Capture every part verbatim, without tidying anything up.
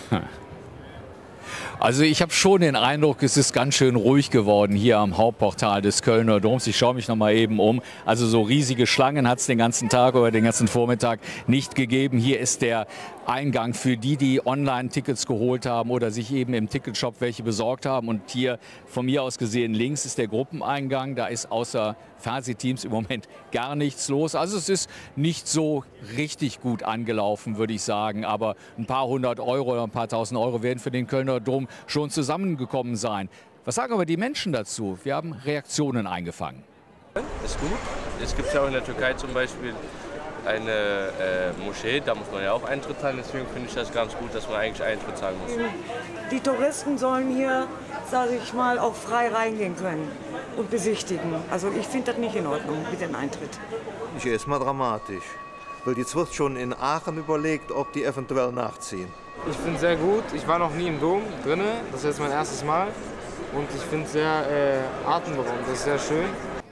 Also ich habe schon den Eindruck, es ist ganz schön ruhig geworden hier am Hauptportal des Kölner Doms. Ich schaue mich noch mal eben um. Also so riesige Schlangen hat es den ganzen Tag oder den ganzen Vormittag nicht gegeben. Hier ist der Eingang für die, die Online-Tickets geholt haben oder sich eben im Ticketshop welche besorgt haben. Und hier von mir aus gesehen links ist der Gruppeneingang. Da ist außer Fernsehteams im Moment gar nichts los. Also es ist nicht so richtig gut angelaufen, würde ich sagen. Aber ein paar hundert Euro oder ein paar tausend Euro werden für den Kölner Dom schon zusammengekommen sein. Was sagen aber die Menschen dazu? Wir haben Reaktionen eingefangen. Ist gut. Es gibt ja auch in der Türkei zum Beispiel eine äh, Moschee, da muss man ja auch Eintritt zahlen. Deswegen finde ich das ganz gut, dass man eigentlich Eintritt zahlen muss. Die Touristen sollen hier, sage ich mal, auch frei reingehen können und besichtigen. Also ich finde das nicht in Ordnung mit dem Eintritt. Ich erstmal dramatisch, weil jetzt wird schon in Aachen überlegt, ob die eventuell nachziehen. Ich finde es sehr gut. Ich war noch nie im Dom drin, das ist jetzt mein erstes Mal. Und ich finde es sehr äh, atemberaubend, das ist sehr schön.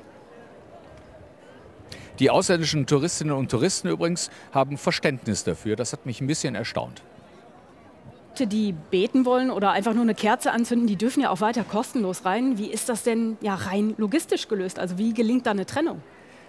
Die ausländischen Touristinnen und Touristen übrigens haben Verständnis dafür. Das hat mich ein bisschen erstaunt. Die beten wollen oder einfach nur eine Kerze anzünden, die dürfen ja auch weiter kostenlos rein. Wie ist das denn ja rein logistisch gelöst? Also wie gelingt da eine Trennung?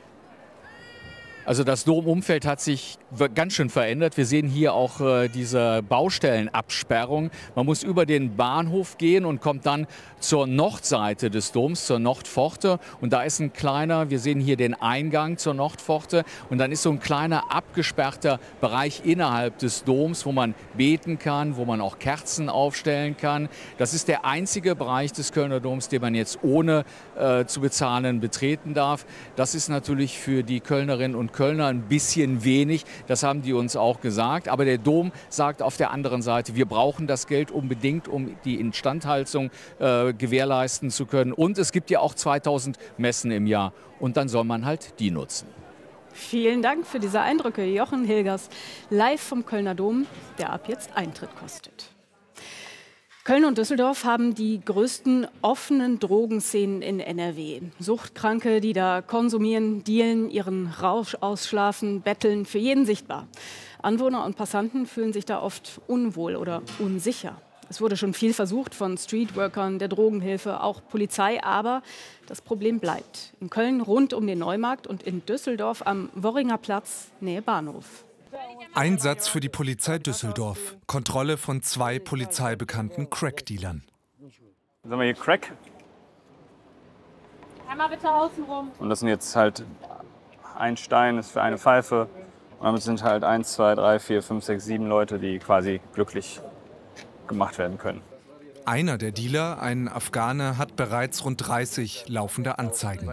Also das Domumfeld hat sich ganz schön verändert. Wir sehen hier auch äh, diese Baustellenabsperrung. Man muss über den Bahnhof gehen und kommt dann zur Nordseite des Doms, zur Nordpforte. Und da ist ein kleiner, wir sehen hier den Eingang zur Nordpforte. Und dann ist so ein kleiner abgesperrter Bereich innerhalb des Doms, wo man beten kann, wo man auch Kerzen aufstellen kann. Das ist der einzige Bereich des Kölner Doms, den man jetzt ohne äh, zu bezahlen betreten darf. Das ist natürlich für die Kölnerinnen und Kölner ein bisschen wenig, das haben die uns auch gesagt. Aber der Dom sagt auf der anderen Seite, wir brauchen das Geld unbedingt, um die Instandhaltung äh, gewährleisten zu können. Und es gibt ja auch zweitausend Messen im Jahr und dann soll man halt die nutzen. Vielen Dank für diese Eindrücke, Jochen Hilgers, live vom Kölner Dom, der ab jetzt Eintritt kostet. Köln und Düsseldorf haben die größten offenen Drogenszenen in N R W. Suchtkranke, die da konsumieren, dealen, ihren Rausch ausschlafen, betteln, für jeden sichtbar. Anwohner und Passanten fühlen sich da oft unwohl oder unsicher. Es wurde schon viel versucht von Streetworkern, der Drogenhilfe, auch Polizei, aber das Problem bleibt. In Köln rund um den Neumarkt und in Düsseldorf am Worringer Platz, Nähe Bahnhof. Einsatz für die Polizei Düsseldorf. Kontrolle von zwei polizeibekannten Crack-Dealern. Sagen wir hier Crack. Einmal bitte außenrum. Und das sind jetzt halt ein Stein ist für eine Pfeife. Und damit sind halt eins, zwei, drei, vier, fünf, sechs, sieben Leute, die quasi glücklich gemacht werden können. Einer der Dealer, ein Afghaner, hat bereits rund dreißig laufende Anzeigen.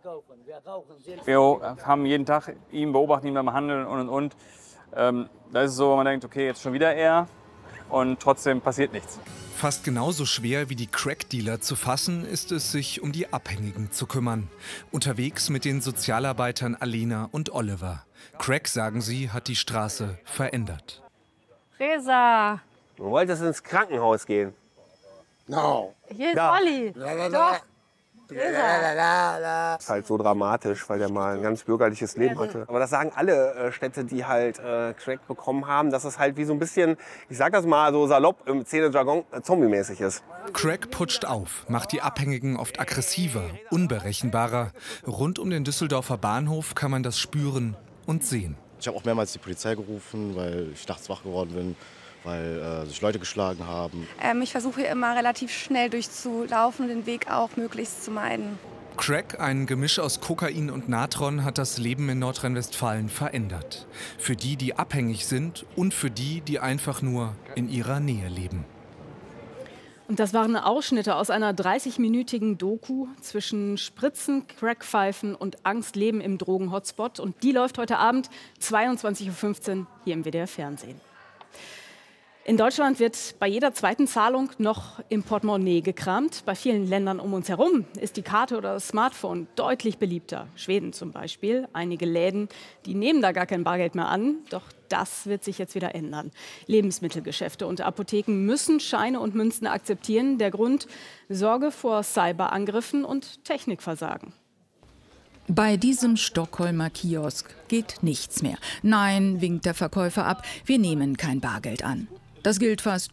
Wir haben jeden Tag ihn, beobachten ihn beim Handeln und und und. Ähm, da ist es so, man denkt, okay, jetzt schon wieder er und trotzdem passiert nichts. Fast genauso schwer wie die Crack-Dealer zu fassen, ist es, sich um die Abhängigen zu kümmern. Unterwegs mit den Sozialarbeitern Alena und Oliver. Crack, sagen sie, hat die Straße verändert. Resa! Du wolltest ins Krankenhaus gehen. No. Hier ist Da. Olli. Doch. Das ist halt so dramatisch, weil der mal ein ganz bürgerliches Leben hatte. Aber das sagen alle äh, Städte, die halt äh, Crack bekommen haben, dass es halt wie so ein bisschen, ich sag das mal so salopp im Szene-Jargon, äh, zombie-mäßig ist. Crack putscht auf, macht die Abhängigen oft aggressiver, unberechenbarer. Rund um den Düsseldorfer Bahnhof kann man das spüren und sehen. Ich habe auch mehrmals die Polizei gerufen, weil ich nachts wach geworden bin, weil äh, sich Leute geschlagen haben. Ähm, ich versuche hier immer relativ schnell durchzulaufen und den Weg auch möglichst zu meiden. Crack, ein Gemisch aus Kokain und Natron, hat das Leben in Nordrhein-Westfalen verändert. Für die, die abhängig sind und für die, die einfach nur in ihrer Nähe leben. Und das waren Ausschnitte aus einer dreißigminütigen Doku zwischen Spritzen, Crackpfeifen und Angstleben im Drogen-Hotspot. Und die läuft heute Abend zweiundzwanzig Uhr fünfzehn hier im W D R Fernsehen. In Deutschland wird bei jeder zweiten Zahlung noch im Portemonnaie gekramt. Bei vielen Ländern um uns herum ist die Karte oder das Smartphone deutlich beliebter. Schweden zum Beispiel. Einige Läden, die nehmen da gar kein Bargeld mehr an. Doch das wird sich jetzt wieder ändern. Lebensmittelgeschäfte und Apotheken müssen Scheine und Münzen akzeptieren. Der Grund: Sorge vor Cyberangriffen und Technikversagen. Bei diesem Stockholmer Kiosk geht nichts mehr. Nein, winkt der Verkäufer ab, wir nehmen kein Bargeld an. Das gilt fast